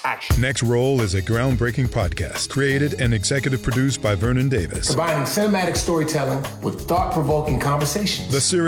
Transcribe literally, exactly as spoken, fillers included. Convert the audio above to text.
action. Next Roll is a groundbreaking podcast created and executive produced by Vernon Davis. Combining cinematic storytelling with thought-provoking conversations. The series